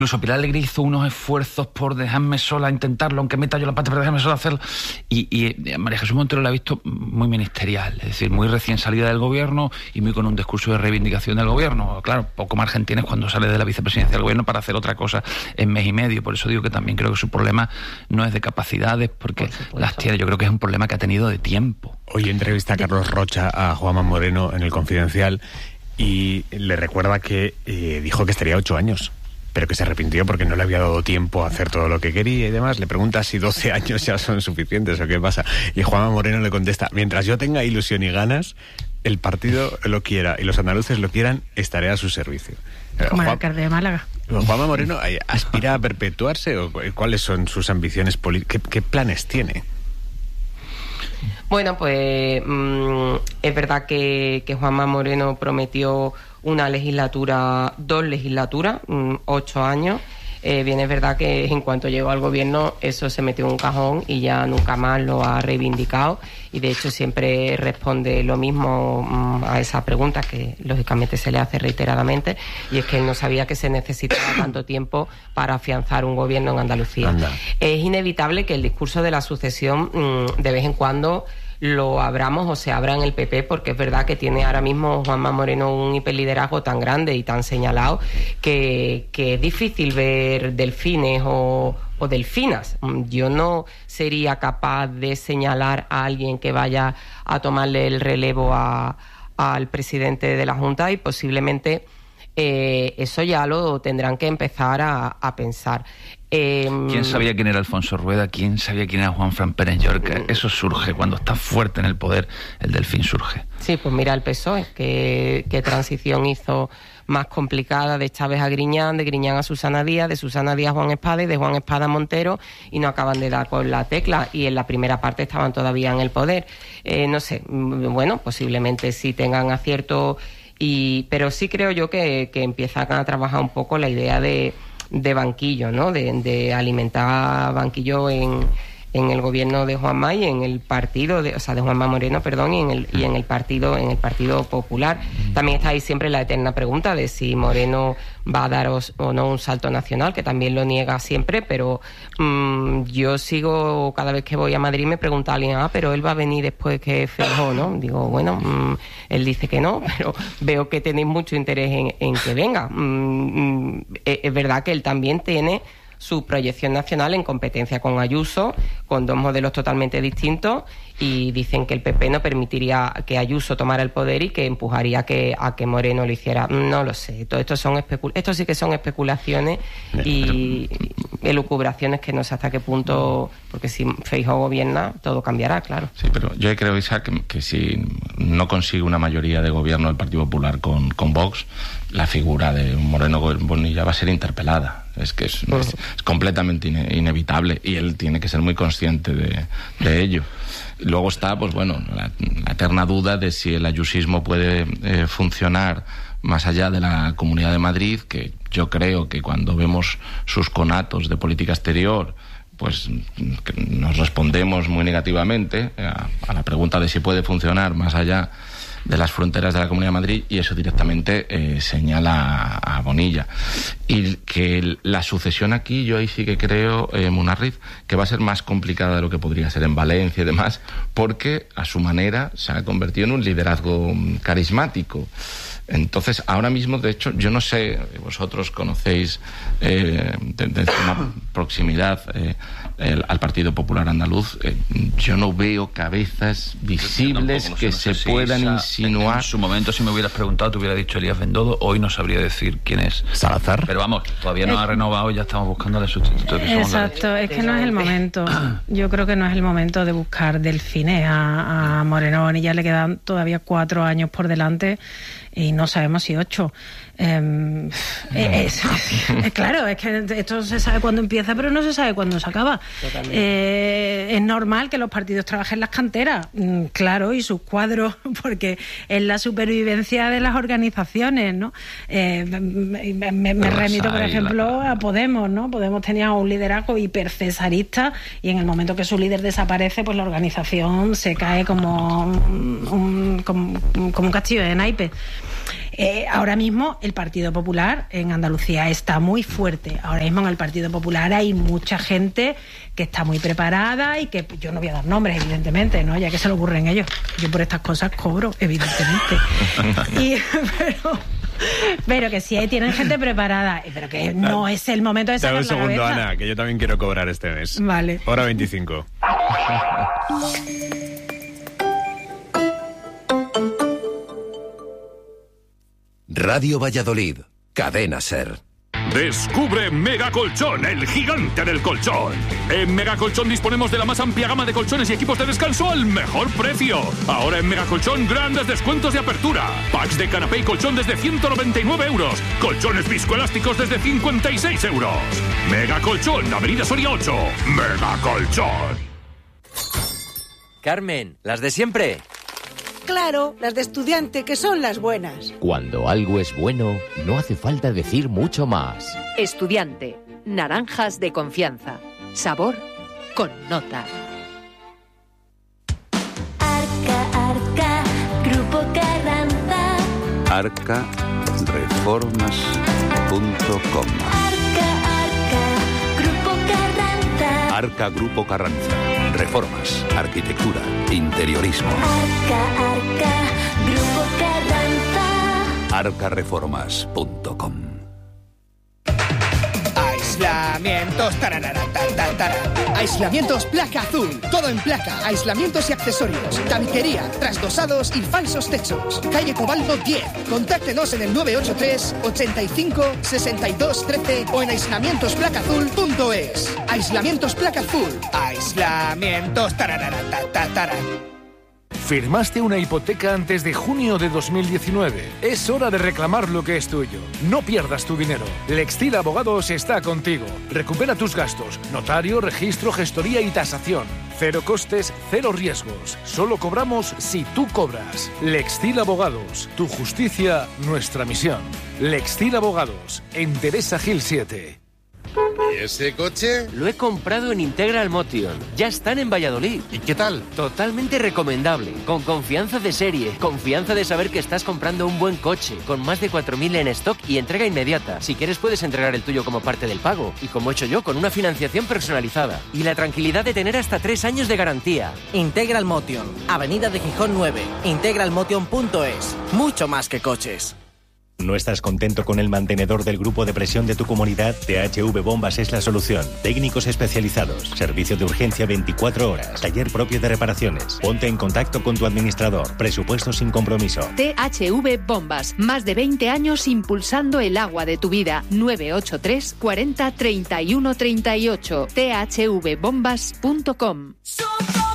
Incluso Pilar Alegría hizo unos esfuerzos por dejarme sola intentarlo, aunque meta yo la pata, pero dejarme sola hacerlo. Y María Jesús Montero la he visto muy ministerial, es decir, muy recién salida del gobierno y muy con un discurso de reivindicación del gobierno. Claro, poco margen tienes cuando sales de la vicepresidencia del gobierno para hacer otra cosa en mes y medio. Por eso digo que también creo que su problema no es de capacidades, porque las tiene. Yo creo que es un problema que ha tenido de tiempo. Hoy entrevista a Carlos Rocha a Juanma Moreno en El Confidencial y le recuerda que dijo que estaría 8 años. Pero que se arrepintió porque no le había dado tiempo a hacer todo lo que quería y demás. Le pregunta si 12 años ya son suficientes o qué pasa. Y Juanma Moreno le contesta: mientras yo tenga ilusión y ganas, el partido lo quiera y los andaluces lo quieran, estaré a su servicio. Como el alcalde de Málaga. ¿Juanma Moreno aspira a perpetuarse o cuáles son sus ambiciones políticas? ¿Qué planes tiene? Bueno, pues es verdad que Juanma Moreno prometió una legislatura, 2 legislaturas, 8 años. Bien, es verdad que en cuanto llegó al gobierno eso se metió en un cajón y ya nunca más lo ha reivindicado, y de hecho siempre responde lo mismo a esa pregunta que lógicamente se le hace reiteradamente, y es que él no sabía que se necesitaba tanto tiempo para afianzar un gobierno en Andalucía. Anda. Es inevitable que el discurso de la sucesión de vez en cuando lo abramos o se abra en el PP, porque es verdad que tiene ahora mismo Juanma Moreno un hiperliderazgo tan grande y tan señalado que es difícil ver delfines o delfinas. Yo no sería capaz de señalar a alguien que vaya a tomarle el relevo al presidente de la Junta, y posiblemente eso ya lo tendrán que empezar a pensar. ¿Quién sabía quién era Alfonso Rueda? ¿Quién sabía quién era Juanfran Pérez Llorca? Eso surge cuando está fuerte en el poder, el delfín surge. Sí, pues mira el PSOE, qué transición hizo más complicada, de Chávez a Griñán, de Griñán a Susana Díaz, de Susana Díaz a Juan Espada y de Juan Espada a Montero, y no acaban de dar con la tecla, y en la primera parte estaban todavía en el poder. No sé, bueno, posiblemente sí tengan acierto, pero sí creo yo que empiezan a trabajar un poco la idea de banquillo, ¿no? De alimentar banquillo en el gobierno de Juanma y en el partido de Juanma Moreno, perdón, y en el Partido Popular. También está ahí siempre la eterna pregunta de si Moreno va a dar o no un salto nacional, que también lo niega siempre, pero yo sigo, cada vez que voy a Madrid me pregunta alguien: pero él va a venir después que Feijóo, ¿no? Digo, bueno, él dice que no, pero veo que tenéis mucho interés en que venga. Es verdad que él también tiene su proyección nacional en competencia con Ayuso, con 2 modelos totalmente distintos, y dicen que el PP no permitiría que Ayuso tomara el poder y que empujaría a que Moreno lo hiciera. No lo sé, todo esto esto sí que son especulaciones y elucubraciones que no sé hasta qué punto, porque si Feijóo gobierna todo cambiará, claro. Sí, pero yo creo, Isaac, que si no consigue una mayoría de gobierno del Partido Popular con Vox, la figura de Moreno Bonilla va a ser interpelada. Es que es completamente inevitable, y él tiene que ser muy consciente de ello. Luego está, pues bueno, la eterna duda de si el ayusismo puede funcionar más allá de la Comunidad de Madrid, que yo creo que cuando vemos sus conatos de política exterior, pues nos respondemos muy negativamente a la pregunta de si puede funcionar más allá de las fronteras de la Comunidad de Madrid, y eso directamente señala a Bonilla. Y que la sucesión aquí, yo ahí sí que creo, Munarriz, que va a ser más complicada de lo que podría ser en Valencia y demás, porque a su manera se ha convertido en un liderazgo carismático. Entonces, ahora mismo, de hecho, yo no sé, vosotros conocéis desde una proximidad al Partido Popular Andaluz, yo no veo cabezas visibles que se puedan insinuar. En su momento, si me hubieras preguntado, te hubiera dicho Elías Bendodo. Hoy no sabría decir quién es Salazar. Pero vamos, todavía no ha renovado y ya estamos buscando el sustituto. Exacto, es que no es el momento. Yo creo que no es el momento de buscar delfines a Moreno Bonilla. Le quedan todavía 4 años por delante y no sabemos si 8. Claro, es que esto se sabe cuándo empieza, pero no se sabe cuándo se acaba. Es normal que los partidos trabajen las canteras, claro, y sus cuadros, porque es la supervivencia de las organizaciones, ¿no? Me remito, por ejemplo, a Podemos, ¿no? Podemos tenía un liderazgo hipercesarista, y en el momento que su líder desaparece, pues la organización se cae como un castillo de naipes. Ahora mismo el Partido Popular en Andalucía está muy fuerte. Ahora mismo en el Partido Popular hay mucha gente que está muy preparada y que yo no voy a dar nombres, evidentemente, ¿no? Ya que se le ocurren ellos. Yo por estas cosas cobro, evidentemente. Pero que sí tienen gente preparada, pero que no es el momento de sacar la cabeza. Dame un segundo, Ana, que yo también quiero cobrar este mes. Vale. Hora 25. Radio Valladolid, Cadena SER. Descubre Megacolchón, el gigante del colchón. En Megacolchón disponemos de la más amplia gama de colchones y equipos de descanso al mejor precio. Ahora en Megacolchón, grandes descuentos de apertura. Packs de canapé y colchón desde 199 euros. Colchones viscoelásticos desde 56 euros. Megacolchón, Avenida Soria 8. Megacolchón. Carmen, ¿las de siempre? Claro, las de estudiante, que son las buenas. Cuando algo es bueno, no hace falta decir mucho más. Estudiante, naranjas de confianza. Sabor con nota. Arca, Grupo Carranza. Arcareformas.com. Arca, Grupo Carranza. Arca Grupo Carranza. Reformas, arquitectura, interiorismo. Arca, Grupo Carranza. Arcareformas.com. Aislamientos, aislamientos placa azul, todo en placa, aislamientos y accesorios, tabiquería, trasdosados y falsos techos. Calle Cobalto 10. Contáctenos en el 983 85 62 13 o en aislamientosplacaazul.es. Aislamientos placa azul. Aislamientos. ¿Firmaste una hipoteca antes de junio de 2019? Es hora de reclamar lo que es tuyo. No pierdas tu dinero. Lextil Abogados está contigo. Recupera tus gastos. Notario, registro, gestoría y tasación. Cero costes, cero riesgos. Solo cobramos si tú cobras. Lextil Abogados. Tu justicia, nuestra misión. Lextil Abogados. En Teresa Gil 7. ¿Y ese coche? Lo he comprado en Integral Motion. Ya están en Valladolid. ¿Y qué tal? Totalmente recomendable. Con confianza de serie. Confianza de saber que estás comprando un buen coche. Con más de 4.000 en stock y entrega inmediata. Si quieres puedes entregar el tuyo como parte del pago. Y como he hecho yo, con una financiación personalizada. Y la tranquilidad de tener hasta 3 años de garantía. Integral Motion. Avenida de Gijón 9. Integralmotion.es. Mucho más que coches. ¿No estás contento con el mantenedor del grupo de presión de tu comunidad? THV Bombas es la solución. Técnicos especializados, servicio de urgencia 24 horas, taller propio de reparaciones. Ponte en contacto con tu administrador. Presupuesto sin compromiso. THV Bombas. Más de 20 años impulsando el agua de tu vida. 983 40 31 38. thvbombas.com.